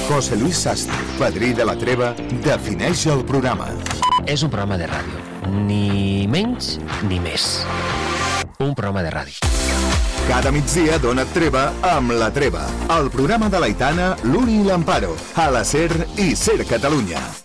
José Luis Sastre, padrí de la treva, defineix el programa. És un programa de ràdio, ni menys ni més. Un programa de ràdio. Cada migdia dona't treva amb La Treva, el programa de l'Aitana, l'Uri i l'Amparo, a la SER i SER Catalunya.